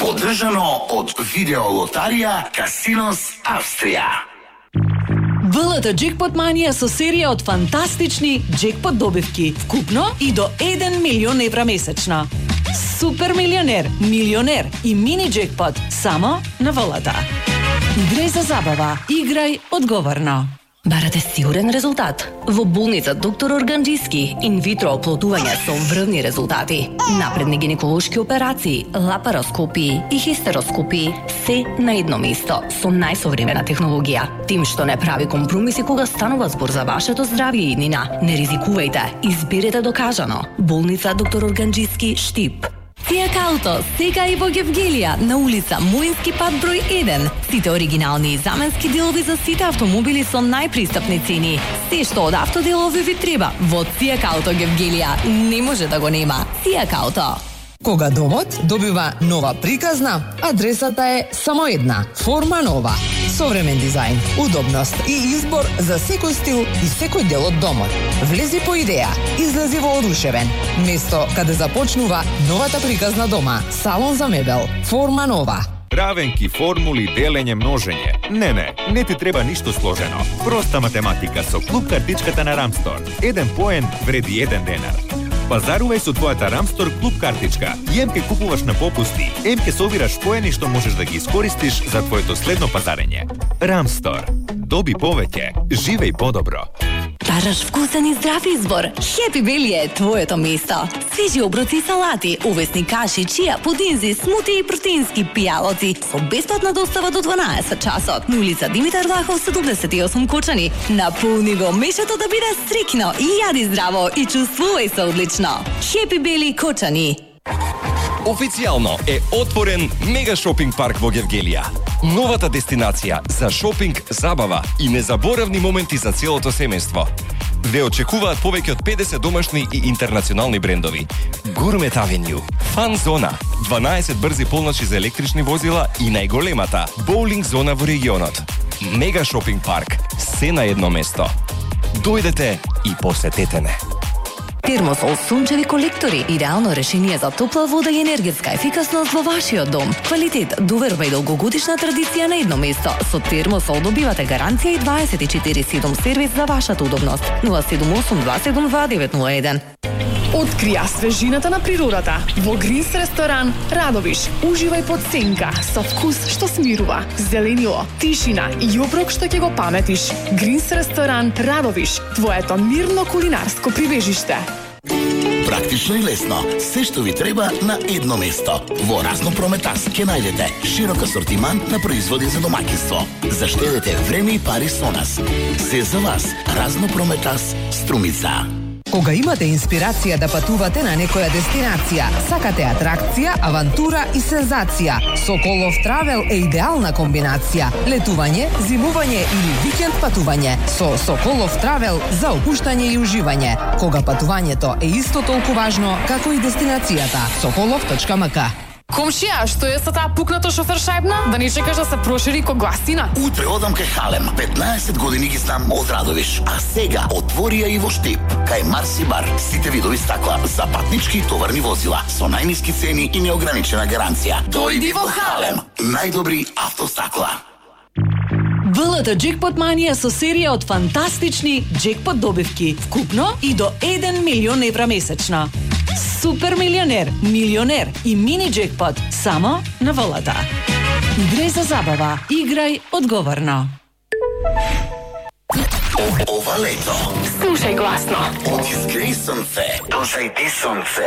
Поддржано од видеолотарија Касинос Австрија. ВЛТ Джекпот Манија со серија од фантастични джекпот добивки, вкупно и до 1 милион евра месечно. Супер милионер, милионер и мини джекпот само на ВЛТ. Играј за забава, играј одговорно. Барате сигурен резултат? Во болница доктор Органџиски инвитро оплодување со врвни резултати, напредни гинеколошки операции, лапароскопии и хистероскопии, се на едно место со најсовремена технологија. Тим што не прави компромиси кога станува збор за вашето здравје и иднина. Не ризикувајте, изберете докажано. Болница доктор Органџиски, Штип. Цијак Ауто, сега и во Гевгелија, на улица Моински пат број 1. Сите оригинални и заменски делови за сите автомобили со најпристапни цени. Се што од автоделови ви треба, во Цијак Ауто Гевгелија не може да го нема. Цијак Ауто. Кога домот добива нова приказна, адресата е само една – Форма Нова. Современ дизајн, удобност и избор за секој стил и секој дел од домот. Влези по идеја, излези воодушевен. Место каде започнува новата приказна дома. Салон за мебел. Форма Нова. Равенки, формули, делење, множење. Не ти треба ништо сложено. Проста математика со клуб картичката на Рамстор. 1 поен вреди 1 денар. Пазарувај со твојата Рамстор клуб картичка. Емке купуваш на попусти, емке собираш поени што можеш да ги искористиш за твоето следно пазарење. Рамстор. Доби повеќе, живеј подобро. Бараш вкусен и здрав избор. Хепи Бели е твоето место. Свежи оброци и салати, увесни каши, чија, пудинзи, смути и протеински пијалоци со бесплатна достава до 12 часот. На улица Димитар Вахов 78 Кочани. Наполни го мешето да биде стрикно и јади здраво и чувствувај се одлично. Хепи Бели Кочани. Официјално е отворен мега шопинг парк во Гевгелија. Новата дестинација за шопинг, забава и незаборавни моменти за целото семејство. Ве очекуваат повеќе од 50 домашни и интернационални брендови. Гурмет Авенју, Фан зона, 12 брзи полночи за електрични возила и најголемата боулинг зона во регионот. Мега шопинг парк, се на едно место. Дојдете и посетете не. Термосол сончеви колектори, идеално решение за топла вода и енергетска ефикасност во вашиот дом. Квалитет, доверба и долгогодишна традиција на едно место. Со Термосол добивате гаранција и 24/7 сервис за вашата удобност. 078-272-901. Открија свежината на природата во Гринс ресторан Радовиш. Уживај под сенка со вкус што смирува, зеленило, тишина и оброк што ќе го паметиш. Гринс ресторан Радовиш, твоето мирно кулинарско прибежиште. Практично и лесно, се што ви треба на едно место. Во Разно Прометас ќе најдете широк асортиман на производи за домаќинство. Заштедете време и пари со нас. Се за вас, Разно Прометас, Струмица. Кога имате инспирација да патувате на некоја дестинација, сакате атракција, авантура и сензација, Соколов Травел е идеална комбинација. Летување, зимување или викенд патување. Со Соколов Травел за опуштање и уживање. Кога патувањето е исто толку важно како и дестинацијата. Sokolov.mk. Комшија, што е со таа пукнато шофер шајбна? Да не чекаш да се прошири ко гласина? Утре одам кај Халем. 15 години ги знам од Радовиш. А сега отворија и во Штип. Кај Марси бар. Сите видови стакла за патнички и товарни возила. Со најниски цени и неограничена гаранција. Дојди во Халем. Најдобри автостакла. ВЛТ Джекпот Манија со серија од фантастични джекпот добивки, вкупно и до 1 милион евра месечно. Супер милионер, милионер и мини джекпот само на ВЛТ. Играј за забава, играј одговорно. Ова лето Слушај гласно. од изгреј сонце до зајди сонце.